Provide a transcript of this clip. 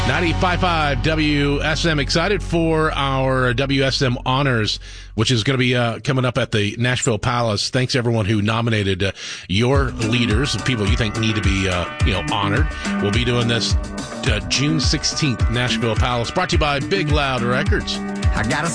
95.5 WSM. Excited for our WSM Honors, which is going to be coming up at the Nashville Palace. Thanks everyone who nominated your leaders, people you think need to be honored. We'll be doing this June 16th, Nashville Palace. Brought to you by Big Loud Records. I got a